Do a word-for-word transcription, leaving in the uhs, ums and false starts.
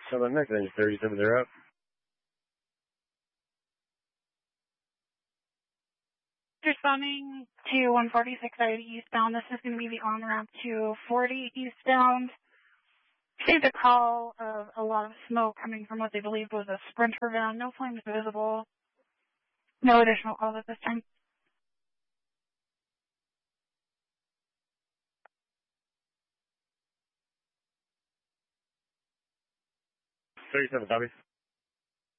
So the next engine thirty-seven, they're up. Responding to one forty-six I eastbound. This is going to be the on-ramp to forty eastbound. Received a call of a lot of smoke coming from what they believed was a Sprinter van. No flames visible. No additional calls at this time. thirty-seven, copy.